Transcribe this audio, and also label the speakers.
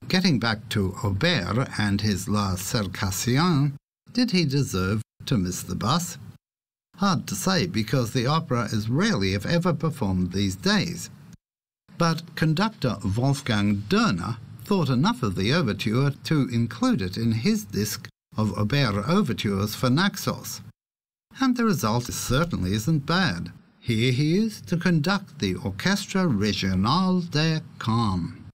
Speaker 1: Getting back to Auber and his La Circassienne, did he deserve to miss the bus? Hard to say, because the opera is rarely if ever performed these days. But conductor Wolfgang Dörner thought enough of the overture to include it in his disc of Auber overtures for Naxos. And the result certainly isn't bad. Here he is to conduct the Orchestre Régionale de Caen.